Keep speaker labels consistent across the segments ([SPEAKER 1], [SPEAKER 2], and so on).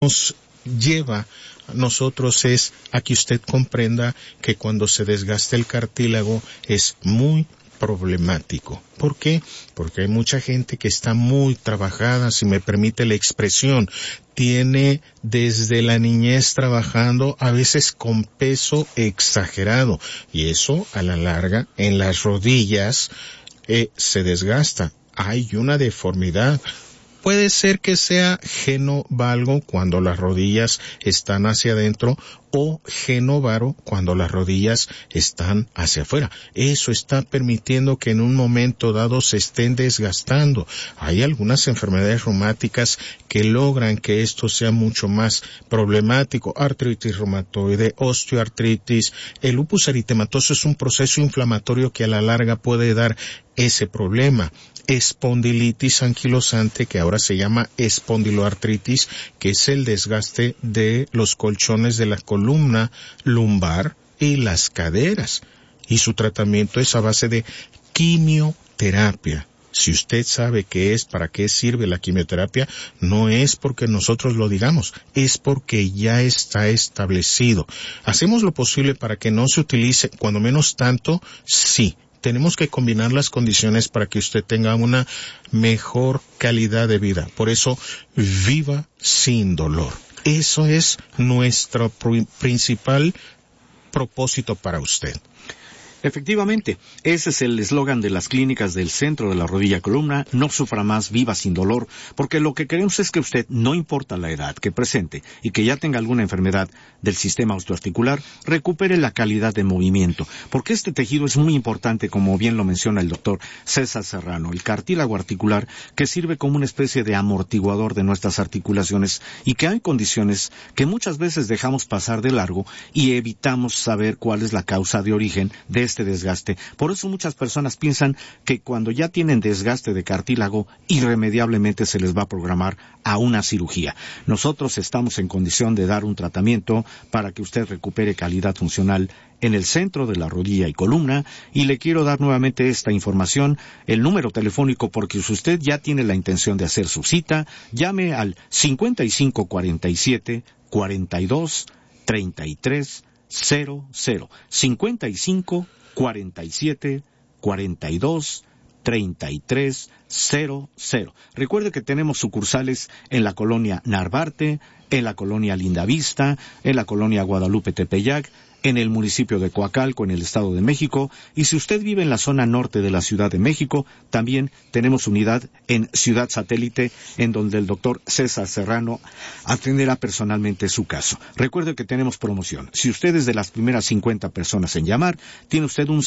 [SPEAKER 1] nos lleva a nosotros es a que usted comprenda que cuando se desgaste el cartílago es muy problemático. ¿Por qué? Porque hay mucha gente que está muy trabajada, si me permite la expresión, tiene desde la niñez trabajando, a veces con peso exagerado, y eso a la larga en las rodillas se desgasta. Hay una deformidad. Puede ser que sea genovalgo cuando las rodillas están hacia adentro o genovaro cuando las rodillas están hacia afuera. Eso está permitiendo que en un momento dado se estén desgastando. Hay algunas enfermedades reumáticas que logran que esto sea mucho más problemático. Artritis reumatoide, osteoartritis. El lupus eritematoso es un proceso inflamatorio que a la larga puede dar ese problema. Espondilitis anquilosante, que ahora se llama espondiloartritis, que es el desgaste de los colchones de la columna lumbar y las caderas. Y su tratamiento es a base de quimioterapia. Si usted sabe qué es, para qué sirve la quimioterapia, no es porque nosotros lo digamos, es porque ya está establecido. Hacemos lo posible para que no se utilice, cuando menos tanto, sí. Tenemos que combinar las condiciones para que usted tenga una mejor calidad de vida. Por eso, viva sin dolor. Eso es nuestro principal propósito para usted.
[SPEAKER 2] Efectivamente, ese es el eslogan de las clínicas del centro de la rodilla columna, no sufra más, viva sin dolor, porque lo que queremos es que usted, no importa la edad que presente y que ya tenga alguna enfermedad del sistema osteoarticular, recupere la calidad de movimiento, porque este tejido es muy importante, como bien lo menciona el doctor César Serrano, el cartílago articular, que sirve como una especie de amortiguador de nuestras articulaciones y que hay condiciones que muchas veces dejamos pasar de largo y evitamos saber cuál es la causa de origen de este desgaste. Por eso muchas personas piensan que cuando ya tienen desgaste de cartílago, irremediablemente se les va a programar a una cirugía. Nosotros estamos en condición de dar un tratamiento para que usted recupere calidad funcional en el centro de la rodilla y columna, y le quiero dar nuevamente esta información, el número telefónico, porque si usted ya tiene la intención de hacer su cita, llame al 5547 42 33 00 55 47 42 33 00. Recuerde que tenemos sucursales en la colonia Narvarte, en la colonia Lindavista, en la colonia Guadalupe Tepeyac, en el municipio de Coacalco, en el Estado de México, y si usted vive en la zona norte de la Ciudad de México, también tenemos unidad en Ciudad Satélite, en donde el doctor César Serrano atenderá personalmente su caso. Recuerde que tenemos promoción. Si usted es de las primeras 50 personas en llamar, tiene usted un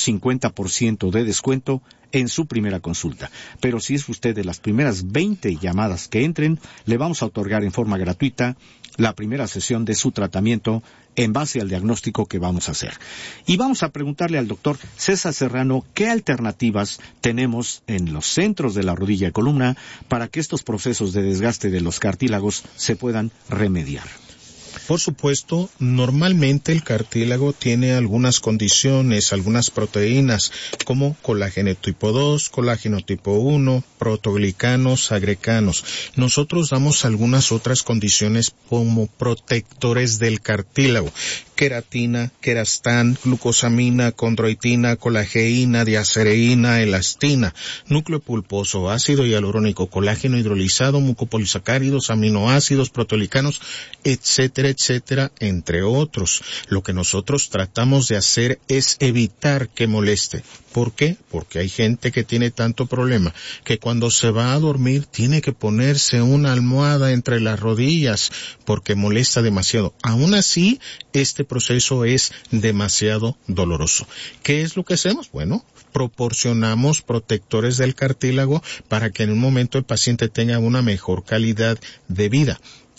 [SPEAKER 2] 50% de descuento en su primera consulta. Pero si es usted de las primeras 20 llamadas que entren, le vamos a otorgar en forma gratuita la primera sesión de su tratamiento en base al diagnóstico que vamos a hacer. Y vamos a preguntarle al doctor César Serrano qué alternativas tenemos en los centros de la rodilla y columna para que estos procesos de desgaste de los cartílagos se puedan remediar.
[SPEAKER 1] Por supuesto, normalmente el cartílago tiene algunas condiciones, algunas proteínas, como colágeno tipo 2, colágeno tipo 1, protoglicanos, agrecanos. Nosotros damos algunas otras condiciones como protectores del cartílago: queratina, querastán, glucosamina, condroitina, colageína, diacereína, elastina, núcleo pulposo, ácido hialurónico, colágeno hidrolizado, mucopolisacáridos, aminoácidos, proteoglicanos, etcétera, etcétera, entre otros. Lo que nosotros tratamos de hacer es evitar que moleste. ¿Por qué? Porque hay gente que tiene tanto problema que cuando se va a dormir tiene que ponerse una almohada entre las rodillas porque molesta demasiado. Aún así, este proceso es demasiado doloroso. ¿Qué es lo que hacemos? Bueno, proporcionamos protectores del cartílago para que en un momento el paciente tenga una mejor calidad de vida.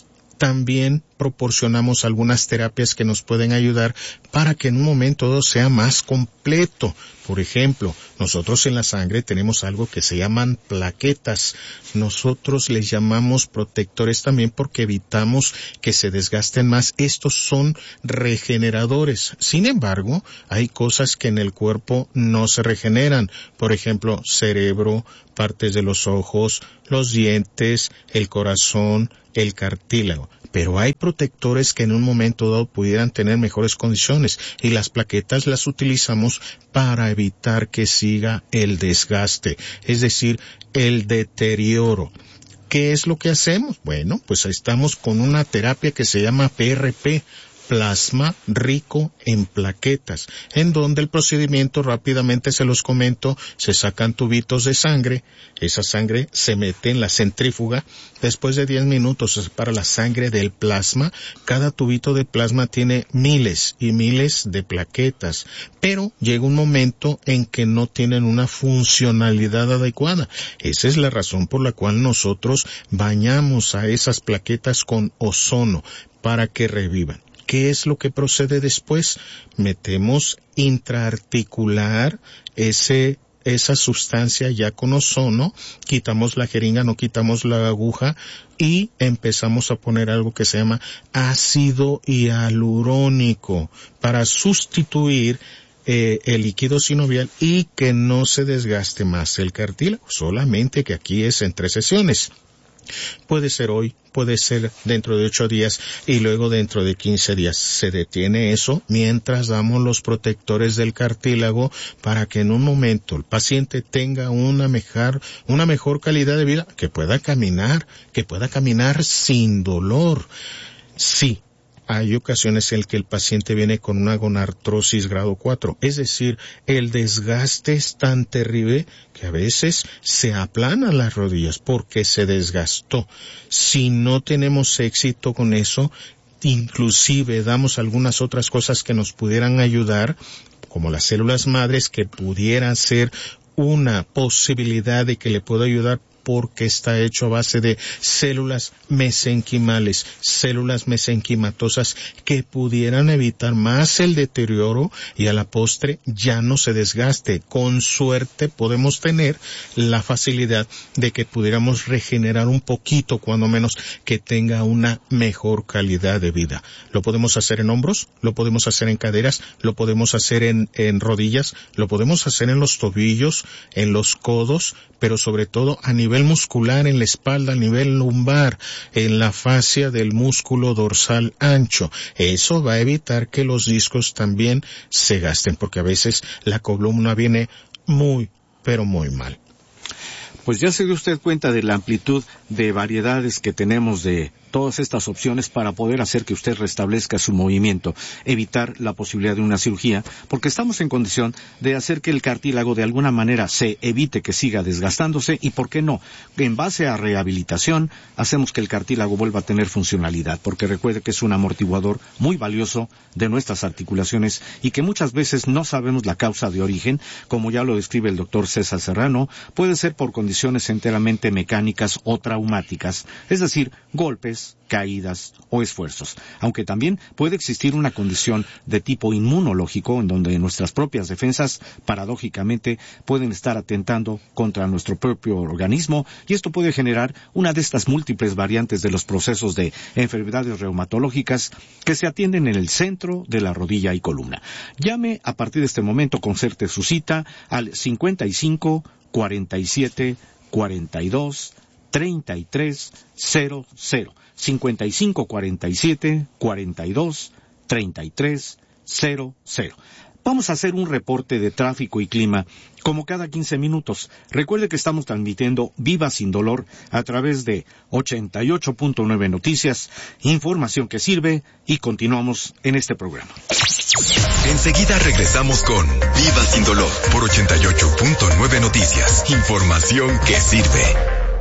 [SPEAKER 1] También proporcionamos algunas terapias que nos pueden ayudar para que en un momento dado sea más completo. Por ejemplo, nosotros en la sangre tenemos algo que se llaman plaquetas. Nosotros les llamamos protectores también porque evitamos que se desgasten más. Estos son regeneradores. Sin embargo, hay cosas que en el cuerpo no se regeneran. Por ejemplo, cerebro, partes de los ojos, los dientes, el corazón, el cartílago. pero hay protectores que en un momento dado pudieran tener mejores condiciones, y las plaquetas las utilizamos para evitar que siga el desgaste, es decir, el deterioro. ¿Qué es lo que hacemos? Bueno, pues estamos con una terapia que se llama PRP, plasma rico en plaquetas, en donde el procedimiento, rápidamente se los comento, se sacan tubitos de sangre, esa sangre se mete en la centrífuga, después de 10 minutos se separa la sangre del plasma, cada tubito de plasma tiene miles y miles de plaquetas, pero llega un momento en que no tienen una funcionalidad adecuada. Esa es la razón por la cual nosotros bañamos a esas plaquetas con ozono, para que revivan. ¿Qué es lo que procede después? Metemos intraarticular esa sustancia ya con ozono, quitamos la jeringa, no quitamos la aguja, y empezamos a poner algo que se llama ácido hialurónico para sustituir el líquido sinovial y que no se desgaste más el cartílago, solamente que aquí es en 3 sesiones. Puede ser hoy, puede ser dentro de 8 días y luego dentro de 15 días. Se detiene eso mientras damos los protectores del cartílago para que en un momento el paciente tenga una mejor calidad de vida, que pueda caminar sin dolor. Sí. Hay ocasiones en que el paciente viene con una gonartrosis grado 4, es decir, el desgaste es tan terrible que a veces se aplanan las rodillas porque se desgastó. Si no tenemos éxito con eso, inclusive damos algunas otras cosas que nos pudieran ayudar, como las células madres, que pudieran ser una posibilidad de que le pueda ayudar, porque está hecho a base de células mesenquimales, células mesenquimatosas que pudieran evitar más el deterioro y a la postre ya no se desgaste. Con suerte podemos tener la facilidad de que pudiéramos regenerar un poquito, cuando menos, que tenga una mejor calidad de vida. Lo podemos hacer en hombros, lo podemos hacer en caderas, lo podemos hacer en rodillas, lo podemos hacer en los tobillos, en los codos, pero sobre todo a nivel muscular, en la espalda, a nivel lumbar, en la fascia del músculo dorsal ancho. Eso va a evitar que los discos también se gasten, porque a veces la columna viene muy, pero muy mal.
[SPEAKER 2] Pues ya se dio usted cuenta de la amplitud de variedades que tenemos de todas estas opciones para poder hacer que usted restablezca su movimiento, evitar la posibilidad de una cirugía, porque estamos en condición de hacer que el cartílago de alguna manera se evite que siga desgastándose y, ¿por qué no?, en base a rehabilitación, hacemos que el cartílago vuelva a tener funcionalidad, porque recuerde que es un amortiguador muy valioso de nuestras articulaciones y que muchas veces no sabemos la causa de origen, como ya lo describe el doctor César Serrano. Puede ser por condiciones enteramente mecánicas o traumáticas, es decir, golpes, caídas o esfuerzos, aunque también puede existir una condición de tipo inmunológico en donde nuestras propias defensas paradójicamente pueden estar atentando contra nuestro propio organismo, y esto puede generar una de estas múltiples variantes de los procesos de enfermedades reumatológicas que se atienden en el centro de la rodilla y columna. Llame a partir de este momento, concerte su cita al 55 47 42 33 00, 55 47 42 33 00. Vamos a hacer un reporte de tráfico y clima como cada 15 minutos. Recuerde que estamos transmitiendo Viva Sin Dolor a través de 88.9 Noticias, información que sirve, y continuamos en este programa.
[SPEAKER 3] Enseguida regresamos con Viva Sin Dolor por 88.9 Noticias, información que sirve.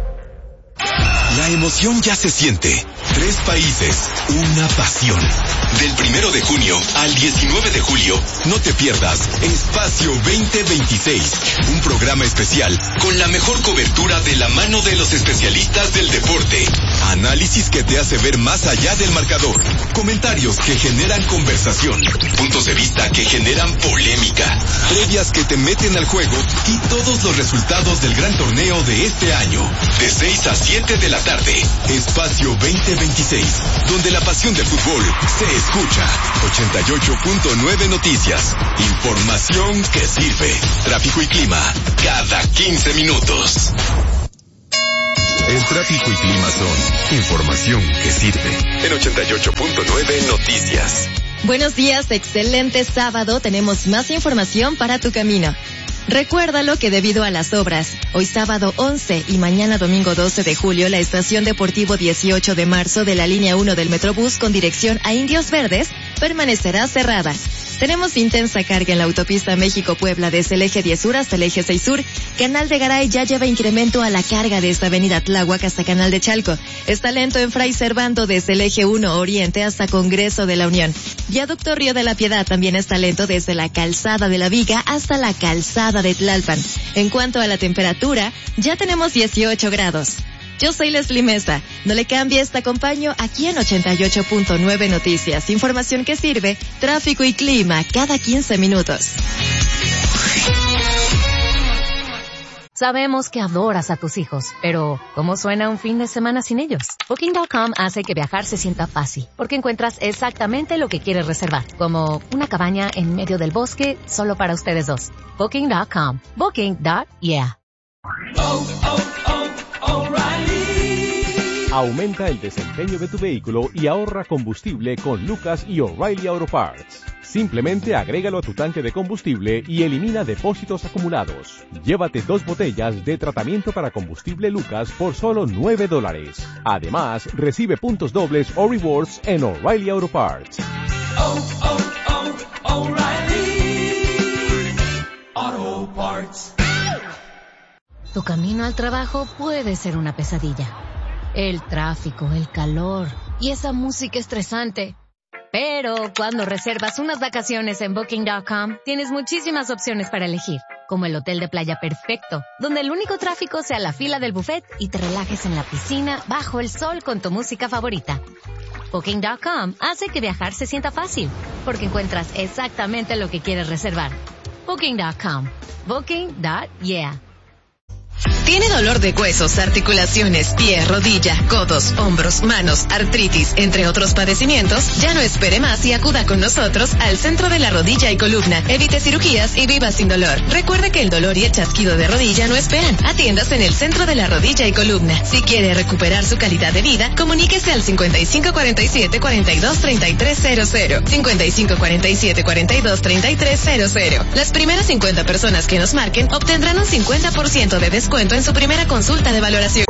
[SPEAKER 3] La emoción ya se siente. 3 países, una pasión. Del 1 de junio al 19 de julio, no te pierdas Espacio 2026, un programa especial con la mejor cobertura de la mano de los especialistas del deporte. Análisis que te hace ver más allá del marcador. Comentarios que generan conversación. Puntos de vista que generan polémica. Previas que te meten al juego y todos los resultados del gran torneo de este año. De 6 a 7 de la tarde. Espacio 2026, donde la pasión del fútbol se escucha. 88.9 Noticias. Información que sirve. Tráfico y clima cada 15 minutos. El tráfico y clima son información que sirve. En 88.9 Noticias.
[SPEAKER 4] Buenos días, excelente sábado. Tenemos más información para tu camino. Recuérdalo que debido a las obras, hoy sábado 11 y mañana domingo 12 de julio, la estación Deportivo 18 de marzo de la línea 1 del Metrobús con dirección a Indios Verdes permanecerá cerrada. Tenemos intensa carga en la autopista México-Puebla desde el eje 10 sur hasta el eje 6 sur. Canal de Garay ya lleva incremento a la carga de esta avenida Tláhuac hasta Canal de Chalco. Está lento en Fray Servando desde el eje 1 oriente hasta Congreso de la Unión. Viaducto Río de la Piedad también está lento desde la calzada de la Viga hasta la calzada de Tlalpan. En cuanto a la temperatura, ya tenemos 18 grados. Yo soy Leslie Mesa. No le cambies, te acompaño aquí en 88.9 Noticias. Información que sirve, tráfico y clima cada 15 minutos.
[SPEAKER 5] Sabemos que adoras a tus hijos, pero ¿cómo suena un fin de semana sin ellos? Booking.com hace que viajar se sienta fácil, porque encuentras exactamente lo que quieres reservar, como una cabaña en medio del bosque solo para ustedes dos. Booking.com. Booking.yeah.
[SPEAKER 6] Aumenta el desempeño de tu vehículo y ahorra combustible con Lucas y O'Reilly Auto Parts. Simplemente agrégalo a tu tanque de combustible y elimina depósitos acumulados. Llévate 2 botellas de tratamiento para combustible Lucas por solo $9. Además, recibe puntos dobles o rewards en O'Reilly Auto Parts.
[SPEAKER 7] O'Reilly Auto Parts.
[SPEAKER 5] Tu camino al trabajo puede ser una pesadilla. El tráfico, el calor y esa música estresante. Pero cuando reservas unas vacaciones en Booking.com, tienes muchísimas opciones para elegir, como el hotel de playa perfecto, donde el único tráfico sea la fila del buffet y te relajes en la piscina bajo el sol con tu música favorita. Booking.com hace que viajar se sienta fácil, porque encuentras exactamente lo que quieres reservar. Booking.com. Booking.yeah.
[SPEAKER 4] ¿Tiene dolor de huesos, articulaciones, pie, rodilla, codos, hombros, manos, artritis, entre otros padecimientos? Ya no espere más y acuda con nosotros al Centro de la Rodilla y Columna. Evite cirugías y viva sin dolor. Recuerde que el dolor y el chasquido de rodilla no esperan. Atiéndase en el Centro de la Rodilla y Columna. Si quiere recuperar su calidad de vida, comuníquese al 5547-423300. 5547-423300. Las primeras 50 personas que nos marquen obtendrán un 50% de descuento en su primera consulta de valoración.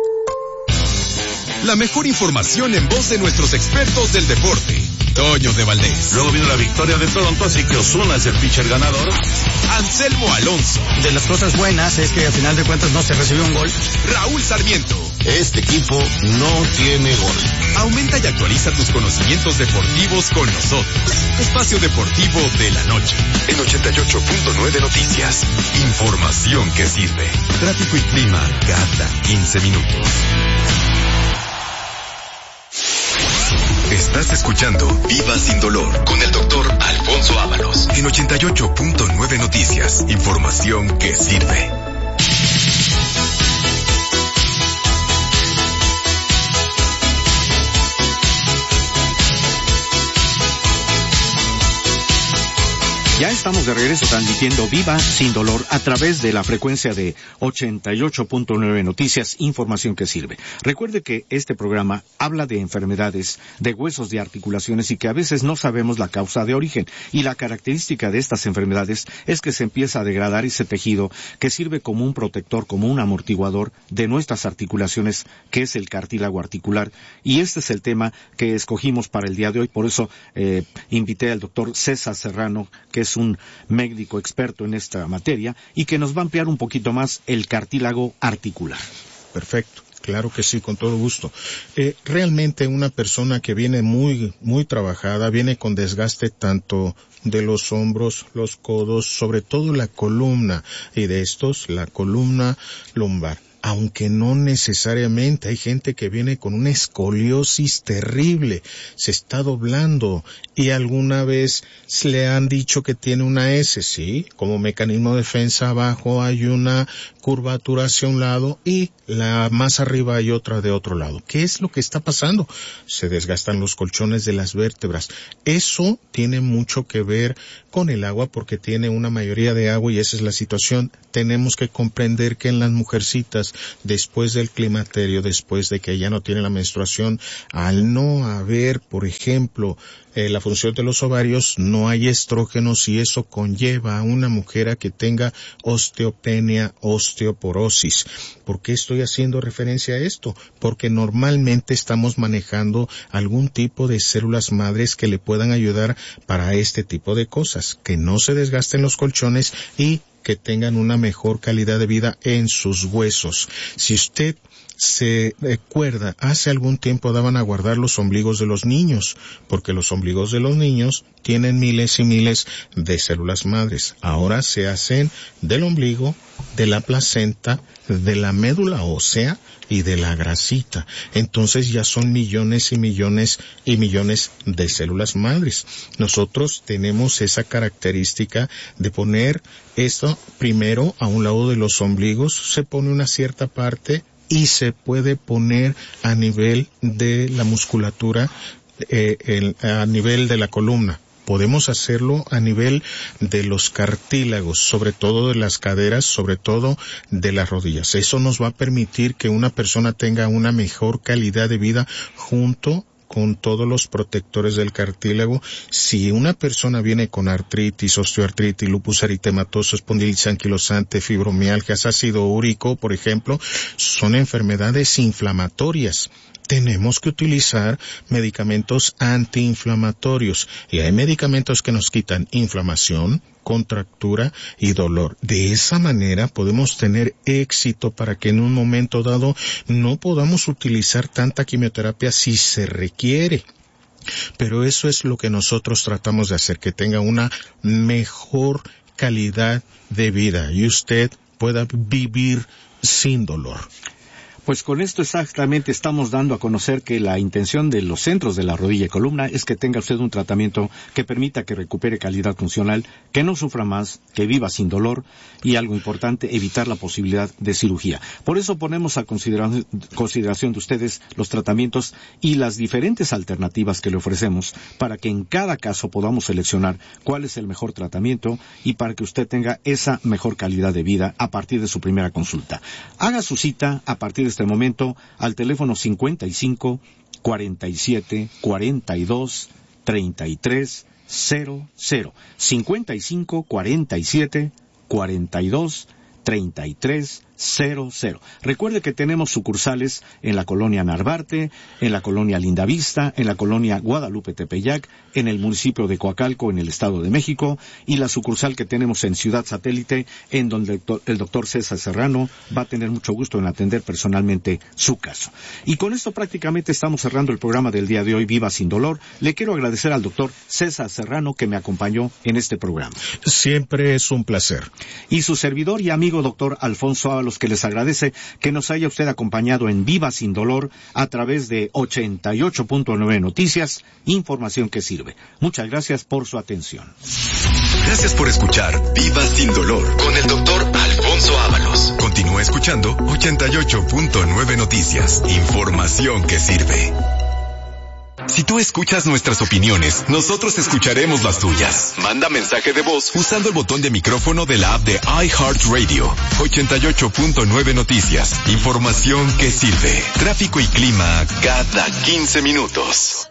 [SPEAKER 3] La mejor información en voz de nuestros expertos del deporte. Toño de Valdés.
[SPEAKER 8] Luego vino la victoria de Toronto, así que Ozuna es el pitcher ganador.
[SPEAKER 3] Anselmo Alonso.
[SPEAKER 9] De las cosas buenas es que al final de cuentas no se recibió un gol.
[SPEAKER 3] Raúl Sarmiento.
[SPEAKER 8] Este equipo no tiene gol.
[SPEAKER 3] Aumenta y actualiza tus conocimientos deportivos con nosotros. Espacio Deportivo de la Noche. En 88.9 Noticias. Información que sirve. Tráfico y clima cada 15 minutos. Estás escuchando Viva Sin Dolor con el doctor Alfonso Ábalos en 88.9 Noticias. Información que sirve.
[SPEAKER 2] Ya estamos de regreso transmitiendo Viva Sin Dolor a través de la frecuencia de 88.9 Noticias, información que sirve. Recuerde que este programa habla de enfermedades de huesos, de articulaciones y que a veces no sabemos la causa de origen. Y la característica de estas enfermedades es que se empieza a degradar ese tejido que sirve como un protector, como un amortiguador de nuestras articulaciones, que es el cartílago articular. Y este es el tema que escogimos para el día de hoy. Por eso invité al doctor César Serrano, que es un médico experto en esta materia y que nos va a ampliar un poquito más el cartílago articular.
[SPEAKER 1] Perfecto. Claro que sí, con todo gusto. Realmente una persona que viene muy trabajada, viene con desgaste tanto de los hombros, los codos, sobre todo la columna, y de estos, la columna lumbar. Aunque no necesariamente, hay gente que viene con una escoliosis terrible, se está doblando y alguna vez le han dicho que tiene una S, sí, como mecanismo de defensa abajo hay una curvatura hacia un lado y más arriba hay otra de otro lado. ¿Qué es lo que está pasando? Se desgastan los colchones de las vértebras. Eso tiene mucho que ver con el agua porque tiene una mayoría de agua y esa es la situación. Tenemos que comprender que en las mujercitas después del climaterio, después de que ella no tiene la menstruación, al no haber, por ejemplo, la función de los ovarios, no hay estrógenos y eso conlleva a una mujer a que tenga osteopenia, osteoporosis. ¿Por qué estoy haciendo referencia a esto? Porque normalmente estamos manejando algún tipo de células madres que le puedan ayudar para este tipo de cosas, que no se desgasten los colchones y que tengan una mejor calidad de vida en sus huesos. Si usted se recuerda, hace algún tiempo daban a guardar los ombligos de los niños, porque los ombligos de los niños tienen miles y miles de células madres. Ahora se hacen del ombligo, de la placenta, de la médula ósea y de la grasita. Entonces ya son millones y millones y millones de células madres. Nosotros tenemos esa característica de poner esto primero a un lado de los ombligos, se pone una cierta parte y se puede poner a nivel de la musculatura, a nivel de la columna. Podemos hacerlo a nivel de los cartílagos, sobre todo de las caderas, sobre todo de las rodillas. Eso nos va a permitir que una persona tenga una mejor calidad de vida junto con todos los protectores del cartílago. Si una persona viene con artritis, osteoartritis, lupus eritematoso, espondilitis anquilosante, fibromialgias, ácido úrico, por ejemplo, son enfermedades inflamatorias. Tenemos que utilizar medicamentos antiinflamatorios y hay medicamentos que nos quitan inflamación, contractura y dolor. De esa manera podemos tener éxito para que en un momento dado no podamos utilizar tanta quimioterapia si se requiere. Pero eso es lo que nosotros tratamos de hacer, que tenga una mejor calidad de vida y usted pueda vivir sin dolor.
[SPEAKER 2] Pues con esto exactamente estamos dando a conocer que la intención de los centros de la rodilla y columna es que tenga usted un tratamiento que permita que recupere calidad funcional, que no sufra más, que viva sin dolor y, algo importante, evitar la posibilidad de cirugía. Por eso ponemos a consideración de ustedes los tratamientos y las diferentes alternativas que le ofrecemos para que en cada caso podamos seleccionar cuál es el mejor tratamiento y para que usted tenga esa mejor calidad de vida a partir de su primera consulta. Haga su cita a partir de este momento al teléfono 55 47 42 33 00 55 47 42 33 00. Recuerde que tenemos sucursales en la colonia Narvarte, en la colonia Lindavista, en la colonia Guadalupe Tepeyac, en el municipio de Coacalco, en el Estado de México, y la sucursal que tenemos en Ciudad Satélite, en donde el doctor César Serrano va a tener mucho gusto en atender personalmente su caso. Y con esto prácticamente estamos cerrando el programa del día de hoy, Viva Sin Dolor. Le quiero agradecer al doctor César Serrano que me acompañó en este programa.
[SPEAKER 1] Siempre es un placer.
[SPEAKER 2] Y su servidor y amigo doctor Alfonso Ábalos, que les agradece que nos haya usted acompañado en Viva Sin Dolor a través de 88.9 Noticias, información que sirve. Muchas gracias por su atención.
[SPEAKER 3] Gracias por escuchar Viva Sin Dolor con el doctor Alfonso Ábalos. Continúa escuchando 88.9 Noticias, información que sirve. Si tú escuchas nuestras opiniones, nosotros escucharemos las tuyas. Manda mensaje de voz usando el botón de micrófono de la app de iHeartRadio. 88.9 Noticias. Información que sirve. Tráfico y clima cada 15 minutos.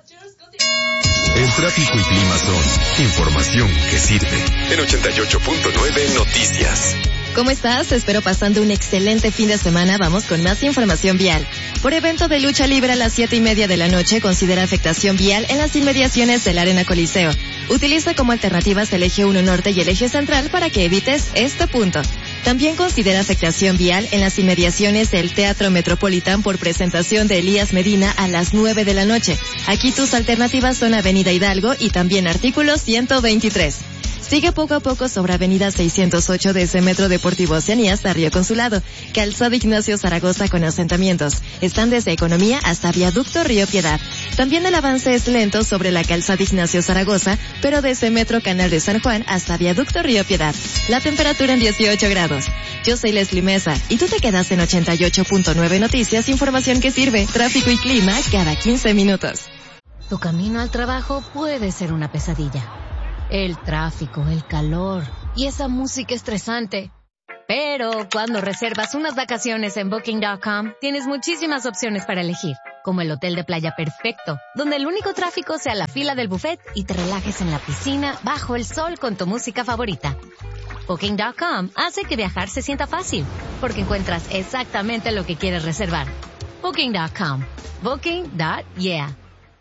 [SPEAKER 3] El tráfico y clima son información que sirve. En 88.9 Noticias.
[SPEAKER 4] ¿Cómo estás? Espero pasando un excelente fin de semana. Vamos con más información vial. Por evento de lucha libre a las 7:30 de la noche, considera afectación vial en las inmediaciones del Arena Coliseo. Utiliza como alternativas el eje 1 norte y el eje central para que evites este punto. También considera afectación vial en las inmediaciones del Teatro Metropolitan por presentación de Elías Medina a las 9 de la noche. Aquí tus alternativas son Avenida Hidalgo y también artículo 123. Sigue poco a poco sobre Avenida 608 desde Metro Deportivo Oceanía hasta Río Consulado. Calzada Ignacio Zaragoza con asentamientos. Están desde Economía hasta Viaducto Río Piedad. También el avance es lento sobre la Calzada Ignacio Zaragoza, pero desde Metro Canal de San Juan hasta Viaducto Río Piedad. La temperatura en 18 grados. Yo soy Leslie Mesa y tú te quedas en 88.9 Noticias, información que sirve, tráfico y clima cada 15 minutos.
[SPEAKER 5] Tu camino al trabajo puede ser una pesadilla. El tráfico, el calor y esa música estresante. Pero cuando reservas unas vacaciones en Booking.com, tienes muchísimas opciones para elegir, como el hotel de playa perfecto, donde el único tráfico sea la fila del buffet y te relajes en la piscina bajo el sol con tu música favorita. Booking.com hace que viajar se sienta fácil, porque encuentras exactamente lo que quieres reservar. Booking.com. Booking.yeah.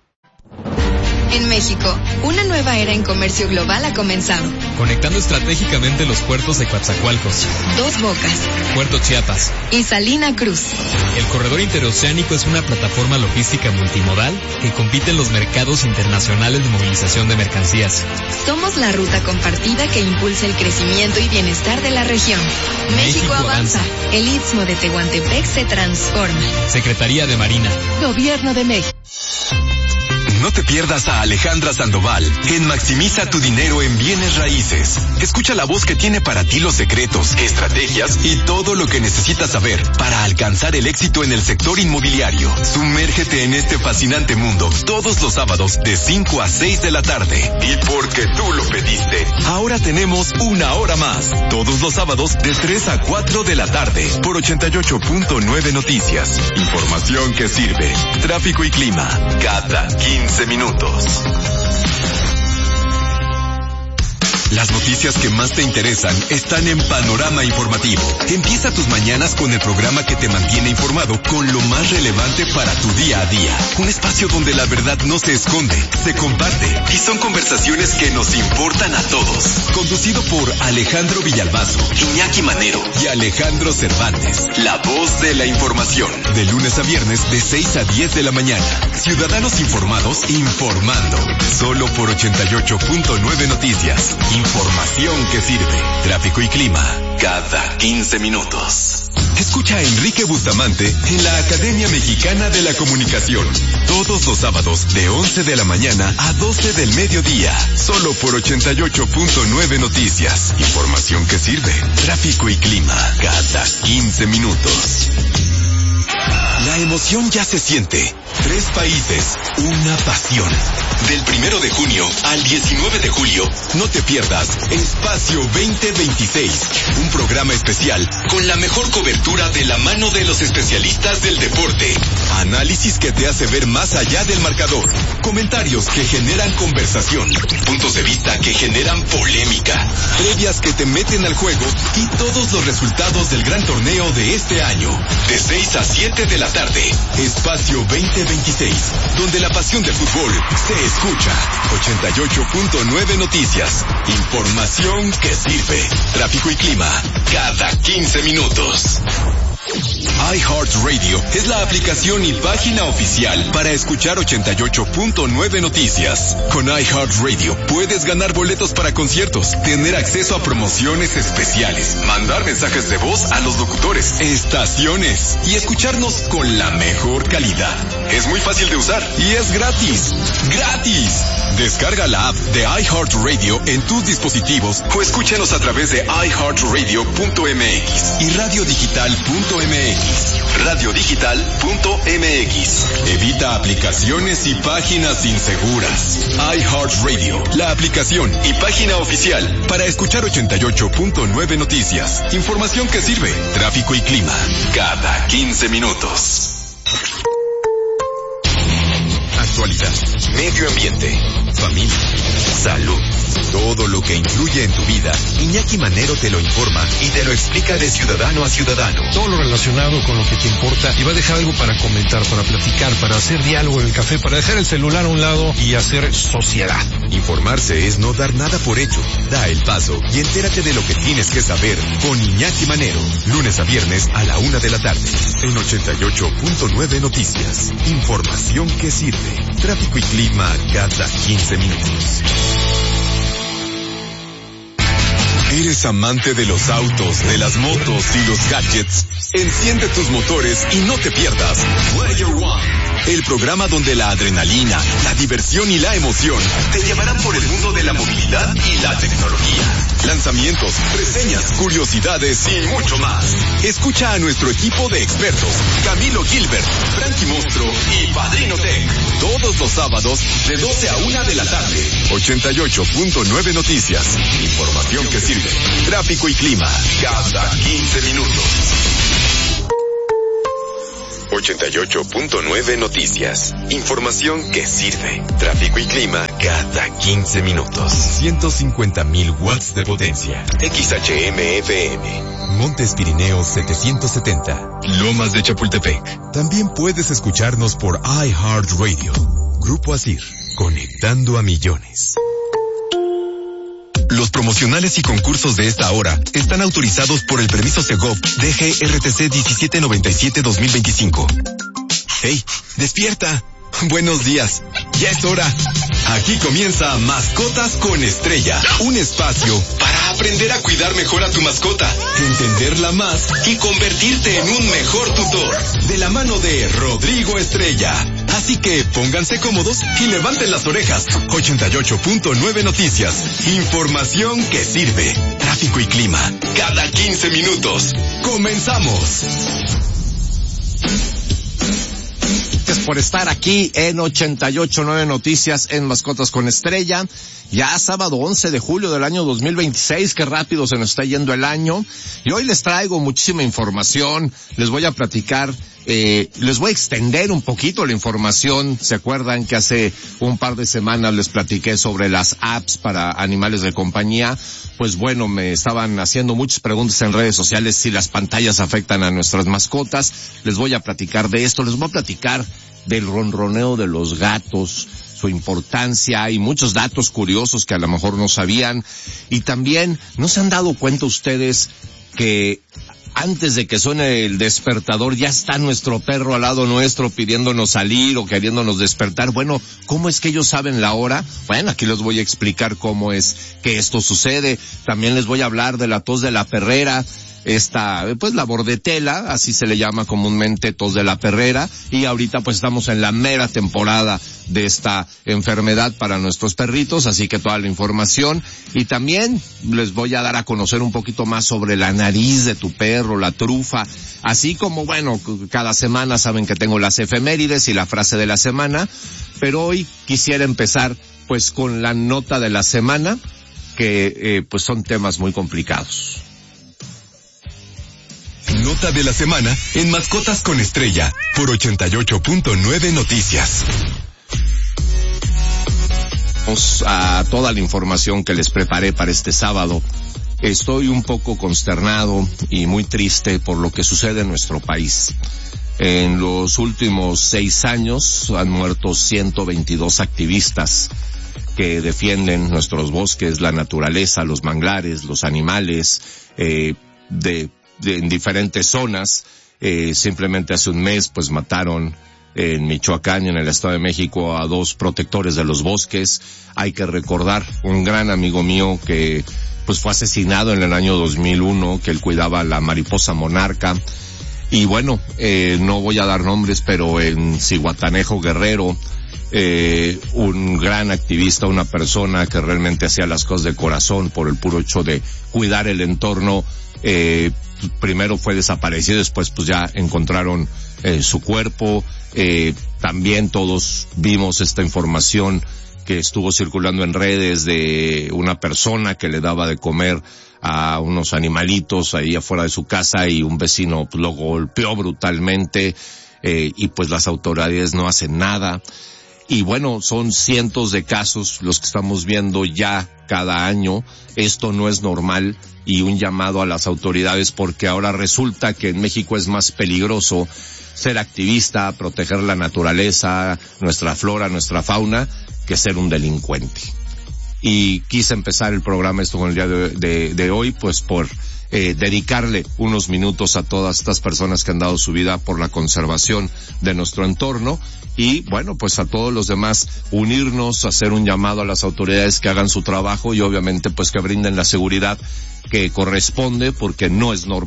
[SPEAKER 4] En México, una nueva era en comercio global ha comenzado.
[SPEAKER 10] Conectando estratégicamente los puertos de Coatzacoalcos,
[SPEAKER 4] Dos Bocas,
[SPEAKER 10] Puerto Chiapas
[SPEAKER 4] y Salina Cruz.
[SPEAKER 10] El corredor interoceánico es una plataforma logística multimodal que compite en los mercados internacionales de movilización de mercancías.
[SPEAKER 4] Somos la ruta compartida que impulsa el crecimiento y bienestar de la región. México avanza. El Istmo de Tehuantepec se transforma.
[SPEAKER 10] Secretaría de Marina.
[SPEAKER 4] Gobierno de México.
[SPEAKER 3] No te pierdas a Alejandra Sandoval en Maximiza tu dinero en bienes raíces. Escucha la voz que tiene para ti los secretos, estrategias y todo lo que necesitas saber para alcanzar el éxito en el sector inmobiliario. Sumérgete en este fascinante mundo todos los sábados de 5 a 6 de la tarde. Y porque tú lo pediste, ahora tenemos una hora más. Todos los sábados de 3 a 4 de la tarde por 88.9 Noticias. Información que sirve. Tráfico y clima. Cada 15 minutos. Las noticias que más te interesan están en Panorama Informativo. Empieza tus mañanas con el programa que te mantiene informado con lo más relevante para tu día a día. Un espacio donde la verdad no se esconde, se comparte y son conversaciones que nos importan a todos. Conducido por Alejandro Villalbazo, Iñaki Manero y Alejandro Cervantes. La voz de la información. De lunes a viernes de 6 a 10 de la mañana. Ciudadanos informados informando. Solo por 88.9 Noticias. Información que sirve. Tráfico y clima. Cada 15 minutos. Escucha a Enrique Bustamante en la Academia Mexicana de la Comunicación. Todos los sábados de 11 de la mañana a 12 del mediodía. Solo por 88.9 Noticias. Información que sirve. Tráfico y clima. Cada 15 minutos. La emoción ya se siente. 3 países, una pasión. Del 1 de junio al 19 de julio, no te pierdas Espacio 2026, un programa especial con la mejor cobertura de la mano de los especialistas del deporte. Análisis que te hace ver más allá del marcador. Comentarios que generan conversación. Puntos de vista que generan polémica. Previas que te meten al juego y todos los resultados del gran torneo de este año. De 6 a 7 de la tarde. Espacio 2026, donde la pasión del fútbol se escucha. 88.9 Noticias. Información que sirve. Tráfico y clima. Cada 15 minutos. iHeartRadio es la aplicación y página oficial para escuchar 88.9 Noticias. Con iHeartRadio puedes ganar boletos para conciertos, tener acceso a promociones especiales, mandar mensajes de voz a los locutores, estaciones y escucharnos con la mejor calidad. Es muy fácil de usar y es gratis. ¡Gratis! Descarga la app de iHeartRadio en tus dispositivos o escúchanos a través de iHeartRadio.mx y radiodigital.mx. Radiodigital.mx. Evita aplicaciones y páginas inseguras. iHeartRadio, la aplicación y página oficial para escuchar 88.9 Noticias. Información que sirve. Tráfico y clima. Cada 15 minutos. Actualidad, medio ambiente, familia, salud, todo lo que influye en tu vida, Iñaki Manero te lo informa y te lo explica de ciudadano a ciudadano.
[SPEAKER 11] Todo lo relacionado con lo que te importa y va a dejar algo para comentar, para platicar, para hacer diálogo en el café, para dejar el celular a un lado y hacer sociedad.
[SPEAKER 3] Informarse es no dar nada por hecho. Da el paso y entérate de lo que tienes que saber con Iñaki Manero. Lunes a viernes a la 1 de la tarde en 88.9 Noticias. Información que sirve. Tráfico y clima cada 15 minutos. ¿Eres amante de los autos, de las motos y los gadgets? Enciende tus motores y no te pierdas Player One, el programa donde la adrenalina, la diversión y la emoción te llevarán por el mundo de la movilidad y la tecnología. Lanzamientos, reseñas, curiosidades y mucho más. Escucha a nuestro equipo de expertos, Camilo Gilbert, Frankie Monstruo y Padrino Tech, todos los sábados de 12 a 1 de la tarde. 88.9 Noticias. Información que sirve. Tráfico y clima cada 15 minutos. 88.9 Noticias. Información que sirve. Tráfico y clima cada 15 minutos. 150,000 watts de potencia. XHM-FM. Montes Pirineos 770. Lomas de Chapultepec. También puedes escucharnos por iHeartRadio. Grupo Asir. Conectando a millones. Los promocionales y concursos de esta hora están autorizados por el permiso Segov DGRTC 1797-2025. ¡Hey! ¡Despierta! Buenos días. Ya es hora. Aquí comienza Mascotas con Estrella, un espacio para aprender a cuidar mejor a tu mascota, entenderla más y convertirte en un mejor tutor, de la mano de Rodrigo Estrella. Así que pónganse cómodos y levanten las orejas. 88.9 Noticias. Información que sirve. Tráfico y clima cada 15 minutos. ¡Comenzamos!
[SPEAKER 12] Gracias por estar aquí en 88.9 Noticias en Mascotas con Estrella. Ya sábado 11 de julio del año 2026, qué rápido se nos está yendo el año. Y hoy les traigo muchísima información, les voy a platicar, les voy a extender un poquito la información. ¿Se acuerdan que hace un par de semanas les platiqué sobre las apps para animales de compañía? Pues bueno, me estaban haciendo muchas preguntas en redes sociales si las pantallas afectan a nuestras mascotas. Les voy a platicar de esto, les voy a platicar del ronroneo de los gatos, su importancia y muchos datos curiosos que a lo mejor no sabían. Y también, ¿no se han dado cuenta ustedes que antes de que suene el despertador ya está nuestro perro al lado nuestro pidiéndonos salir o queriéndonos despertar? Bueno, ¿cómo es que ellos saben la hora? Bueno, aquí les voy a explicar cómo es que esto sucede. También les voy a hablar de la tos de la perrera. Pues la bordetela, así se le llama comúnmente, tos de la perrera, y ahorita pues estamos en la mera temporada de esta enfermedad para nuestros perritos, así que toda la información. Y también les voy a dar a conocer un poquito más sobre la nariz de tu perro, la trufa, así como, bueno, cada semana saben que tengo las efemérides y la frase de la semana, pero hoy quisiera empezar pues con la nota de la semana, que pues son temas muy complicados.
[SPEAKER 3] Nota de la semana en Mascotas con Estrella por 88.9 Noticias.
[SPEAKER 12] Vamos a toda la información que les preparé para este sábado. Estoy un poco consternado y muy triste por lo que sucede en nuestro país. En los últimos 6 años han muerto 122 activistas que defienden nuestros bosques, la naturaleza, los manglares, los animales, en diferentes zonas. Simplemente hace un mes pues mataron en Michoacán y en el Estado de México a 2 protectores de los bosques. Hay que recordar un gran amigo mío que pues fue asesinado en el año 2001, que él cuidaba la mariposa monarca. Y bueno, no voy a dar nombres, pero en Zihuatanejo, Guerrero, un gran activista, una persona que realmente hacía las cosas de corazón por el puro hecho de cuidar el entorno, primero fue desaparecido, después pues ya encontraron su cuerpo. También todos vimos esta información que estuvo circulando en redes de una persona que le daba de comer a unos animalitos ahí afuera de su casa y un vecino pues, lo golpeó brutalmente, y pues las autoridades no hacen nada. Y bueno, son cientos de casos los que estamos viendo ya cada año. Esto no es normal, y un llamado a las autoridades, porque ahora resulta que en México es más peligroso ser activista, proteger la naturaleza, nuestra flora, nuestra fauna, que ser un delincuente. Y quise empezar el programa con el día de hoy, pues por dedicarle unos minutos a todas estas personas que han dado su vida por la conservación de nuestro entorno. Y bueno, pues a todos los demás unirnos, hacer un llamado a las autoridades que hagan su trabajo y obviamente pues que brinden la seguridad que corresponde, porque no es normal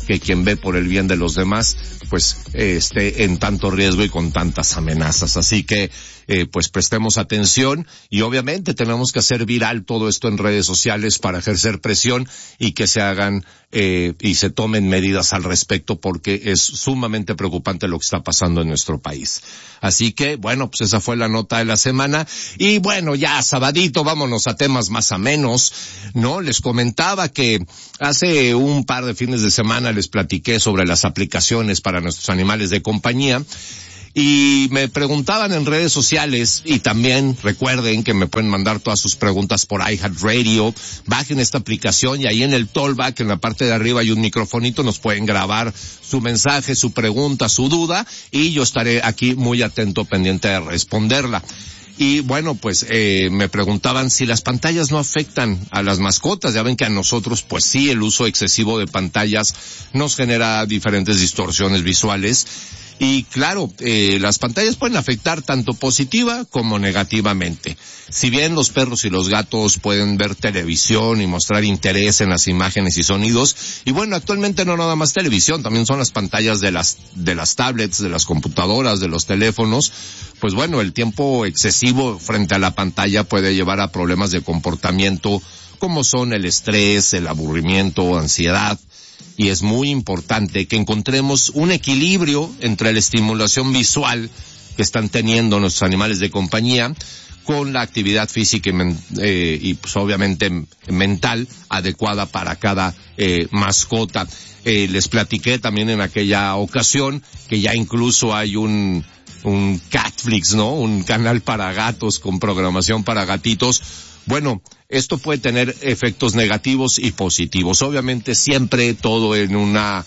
[SPEAKER 12] que quien ve por el bien de los demás, pues, esté en tanto riesgo y con tantas amenazas. Así que, pues prestemos atención y obviamente tenemos que hacer viral todo esto en redes sociales para ejercer presión y que se hagan y se tomen medidas al respecto, porque es sumamente preocupante lo que está pasando en nuestro país. Así que, bueno, pues esa fue la nota de la semana. Y bueno, ya sabadito, vámonos a temas más amenos, ¿no? Les comentaba que hace un par de fines de semana les platiqué sobre las aplicaciones para nuestros animales de compañía. Y me preguntaban en redes sociales, y también recuerden que me pueden mandar todas sus preguntas por iHeartRadio. Bajen esta aplicación y ahí en el Tollback, en la parte de arriba hay un microfonito, nos pueden grabar su mensaje, su pregunta, su duda, y yo estaré aquí muy atento, pendiente de responderla. Y bueno, pues me preguntaban si las pantallas no afectan a las mascotas. Ya ven que a nosotros, pues sí, el uso excesivo de pantallas nos genera diferentes distorsiones visuales. Y claro, las pantallas pueden afectar tanto positiva como negativamente. Si bien los perros y los gatos pueden ver televisión y mostrar interés en las imágenes y sonidos, y bueno, actualmente no nada más televisión, también son las pantallas de las tablets, de las computadoras, de los teléfonos. Pues bueno, el tiempo excesivo frente a la pantalla puede llevar a problemas de comportamiento como son el estrés, el aburrimiento, ansiedad. Y es muy importante que encontremos un equilibrio entre la estimulación visual que están teniendo nuestros animales de compañía con la actividad física y pues obviamente mental adecuada para cada mascota. Les platiqué también en aquella ocasión que ya incluso hay un Catflix, ¿no? Un canal para gatos con programación para gatitos. Bueno, esto puede tener efectos negativos y positivos. Obviamente siempre todo en una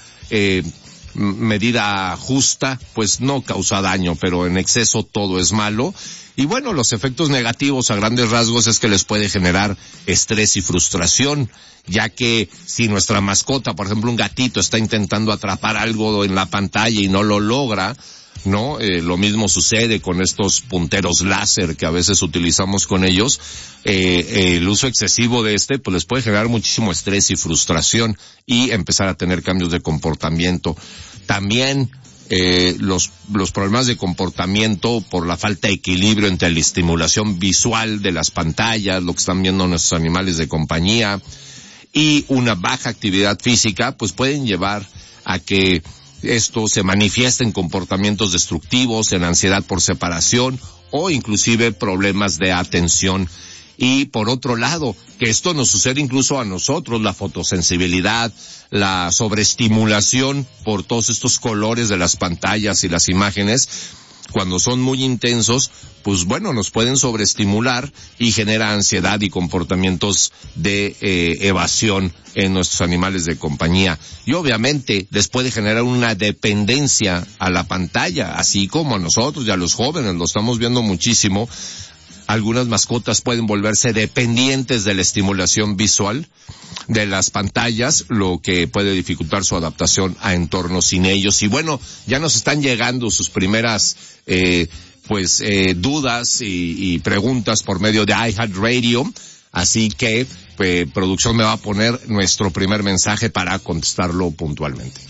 [SPEAKER 12] medida justa, pues no causa daño, pero en exceso todo es malo. Y bueno, los efectos negativos a grandes rasgos es que les puede generar estrés y frustración, ya que si nuestra mascota, por ejemplo un gatito, está intentando atrapar algo en la pantalla y no lo logra, ¿no? Lo mismo sucede con estos punteros láser que a veces utilizamos con ellos. El uso excesivo de pues les puede generar muchísimo estrés y frustración y empezar a tener cambios de comportamiento. También los problemas de comportamiento por la falta de equilibrio entre la estimulación visual de las pantallas, lo que están viendo nuestros animales de compañía, y una baja actividad física, pues pueden llevar a que esto se manifiesta en comportamientos destructivos, en ansiedad por separación o inclusive problemas de atención. Y por otro lado, que esto nos sucede incluso a nosotros, la fotosensibilidad, la sobreestimulación por todos estos colores de las pantallas y las imágenes, cuando son muy intensos, pues bueno, nos pueden sobreestimular y genera ansiedad y comportamientos de evasión en nuestros animales de compañía. Y obviamente les puede generar una dependencia a la pantalla, así como a nosotros y a los jóvenes, lo estamos viendo muchísimo. Algunas mascotas pueden volverse dependientes de la estimulación visual de las pantallas, lo que puede dificultar su adaptación a entornos sin ellos. Y bueno, ya nos están llegando sus primeras dudas y preguntas por medio de iHeartRadio. Así que producción me va a poner nuestro primer mensaje para contestarlo puntualmente.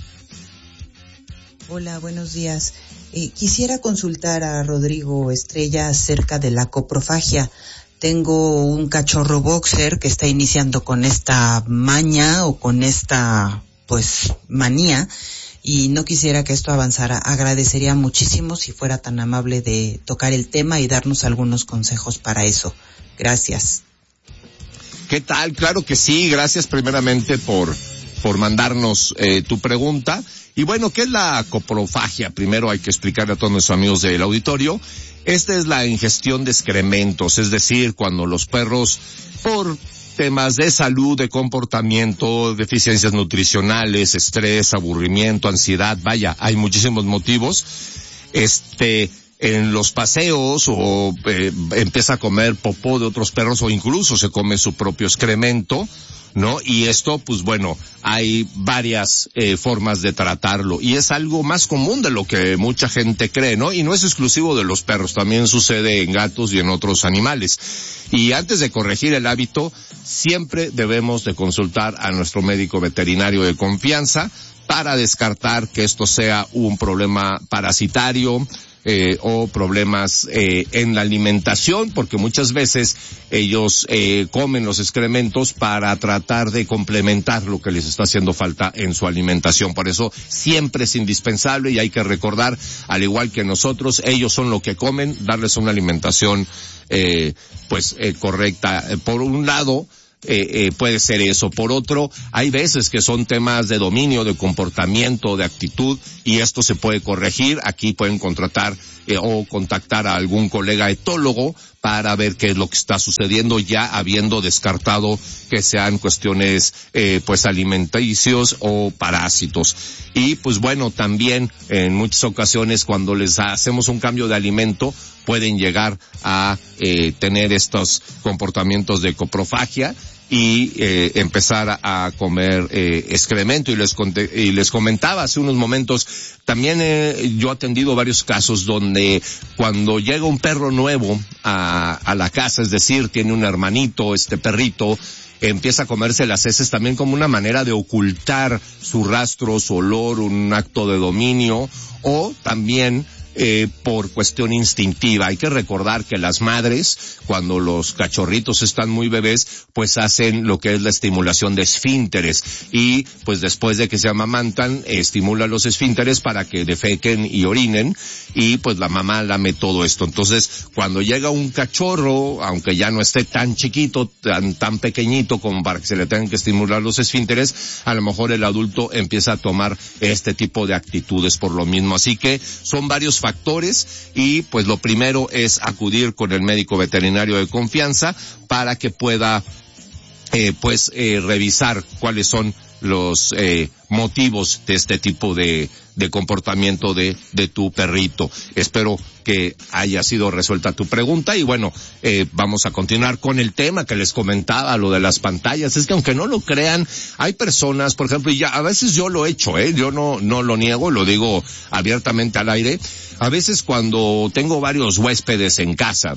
[SPEAKER 13] Hola, buenos días. Quisiera consultar a Rodrigo Estrella acerca de la coprofagia. Tengo un cachorro boxer que está iniciando con esta maña o con esta, manía, y no quisiera que esto avanzara. Agradecería muchísimo si fuera tan amable de tocar el tema y darnos algunos consejos para eso. Gracias.
[SPEAKER 12] ¿Qué tal? Claro que sí. Gracias primeramente por mandarnos tu pregunta. Y bueno, ¿qué es la coprofagia? Primero hay que explicarle a todos nuestros amigos del auditorio. Esta es la ingestión de excrementos, es decir, cuando los perros, por temas de salud, de comportamiento, deficiencias nutricionales, estrés, aburrimiento, ansiedad, vaya, hay muchísimos motivos, en los paseos o empieza a comer popó de otros perros o incluso se come su propio excremento, ¿no? Y esto, pues bueno, hay varias formas de tratarlo y es algo más común de lo que mucha gente cree, ¿no? Y no es exclusivo de los perros, también sucede en gatos y en otros animales. Y antes de corregir el hábito, siempre debemos de consultar a nuestro médico veterinario de confianza para descartar que esto sea un problema parasitario, o problemas en la alimentación, porque muchas veces ellos comen los excrementos para tratar de complementar lo que les está haciendo falta en su alimentación. Por eso siempre es indispensable, y hay que recordar, al igual que nosotros, ellos son lo que comen, darles una alimentación correcta. Por un lado, puede ser eso. Por otro, hay veces que son temas de dominio, de comportamiento, de actitud, y esto se puede corregir. Aquí pueden contratar o contactar a algún colega etólogo para ver qué es lo que está sucediendo, ya habiendo descartado que sean cuestiones alimenticios o parásitos. Y pues bueno, también en muchas ocasiones cuando les hacemos un cambio de alimento pueden llegar a tener estos comportamientos de coprofagia y empezar a comer excremento. Y les comentaba hace unos momentos, también yo he atendido varios casos donde cuando llega un perro nuevo a la casa, es decir, tiene un hermanito, este perrito, empieza a comerse las heces también como una manera de ocultar su rastro, su olor, un acto de dominio, o también por cuestión instintiva. Hay que recordar que las madres, cuando los cachorritos están muy bebés, pues hacen lo que es la estimulación de esfínteres, y pues después de que se amamantan, estimula los esfínteres para que defequen y orinen, y pues la mamá lame todo esto. Entonces, cuando llega un cachorro, aunque ya no esté tan chiquito, tan pequeñito como para que se le tengan que estimular los esfínteres, a lo mejor el adulto empieza a tomar este tipo de actitudes por lo mismo. Así que son varios factores, y pues lo primero es acudir con el médico veterinario de confianza para que pueda revisar cuáles son los motivos de este tipo de comportamiento de tu perrito. Espero que haya sido resuelta tu pregunta, y bueno, vamos a continuar con el tema que les comentaba, lo de las pantallas. Es que aunque no lo crean, hay personas, por ejemplo, y ya a veces yo lo he hecho, yo no lo niego, lo digo abiertamente al aire. A veces cuando tengo varios huéspedes en casa,